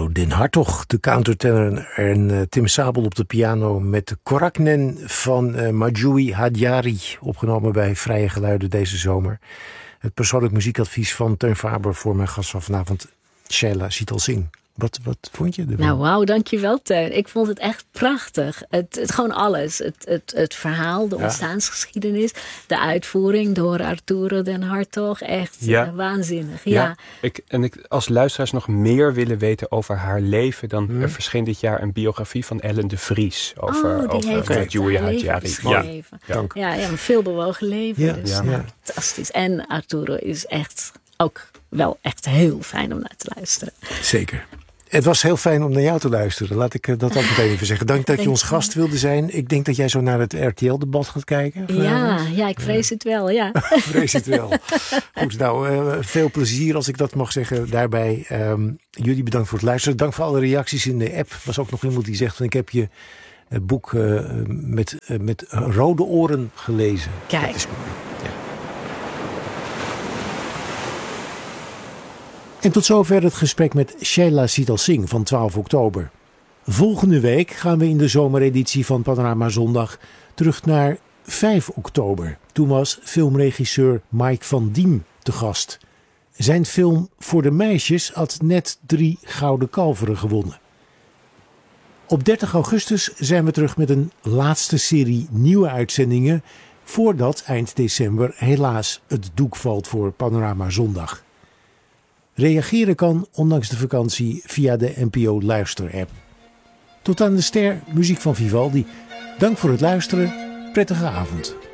Arturo Den Hartog, de countertenor, en Tim Sabel op de piano met de Koraknen van Marjoui Hadjari, opgenomen bij Vrije Geluiden deze zomer. Het persoonlijk muziekadvies van Teun Faber voor mijn gast van vanavond, Sheila Sital Singh. Wat vond je ervan? Nou, wauw, dankjewel Teun. Ik vond het echt prachtig. Het gewoon alles. Het verhaal, de ontstaansgeschiedenis, de uitvoering door Arturo Den Hartog. Echt waanzinnig. Ja. Ik als luisteraars nog meer willen weten over haar leven, dan er verscheen dit jaar een biografie van Ellen de Vries over Marjoui Hadjari. Ja, een veelbewogen leven. Ja. Dus, fantastisch. En Arturo is echt ook wel echt heel fijn om naar te luisteren. Zeker. Het was heel fijn om naar jou te luisteren. Laat ik dat ook meteen even zeggen. Dank dat je ons gast wilde zijn. Ik denk dat jij zo naar het RTL-debat gaat kijken. Ja, ik vrees het wel, ja. Vrees het wel. Goed, nou, veel plezier als ik dat mag zeggen daarbij. Jullie bedankt voor het luisteren. Dank voor alle reacties in de app. Er was ook nog iemand die zegt van ik heb je boek met rode oren gelezen. Kijk. Dat is mooi. Ja. En tot zover het gesprek met Sheila Sital Singh van 12 oktober. Volgende week gaan we in de zomereditie van Panorama Zondag terug naar 5 oktober. Toen was filmregisseur Mike van Diem te gast. Zijn film Voor de Meisjes had net 3 Gouden Kalveren gewonnen. Op 30 augustus zijn we terug met een laatste serie nieuwe uitzendingen, voordat eind december helaas het doek valt voor Panorama Zondag. Reageren kan, ondanks de vakantie, via de NPO Luister-app. Tot aan de ster, muziek van Vivaldi. Dank voor het luisteren. Prettige avond.